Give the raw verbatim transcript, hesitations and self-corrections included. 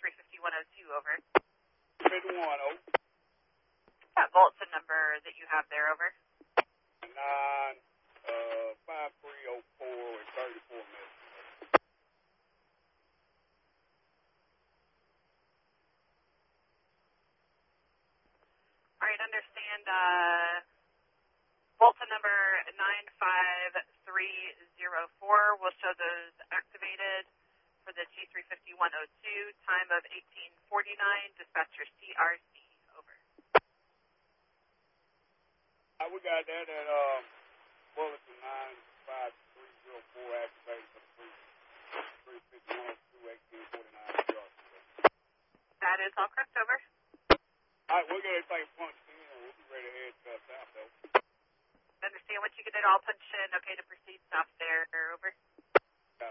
three five one oh two, over. fifty-one, oh. That Volta number that you have there, over. Nine, uh, five three oh four with thirty-four minutes. All right, understand, uh, Volta number nine five three oh four will show those activated for the G three five one oh two, time of eighteen forty-nine, dispatcher C R C, over. Uh, we got that at, uh, Bulletin nine five three oh four activated for the three fifty-one oh two, eighteen forty-nine. That is all correct, over. All right, we'll get everything punched in, and we'll be ready to head uh, south, though. Understand what you get it all punched in, okay to proceed south there, over.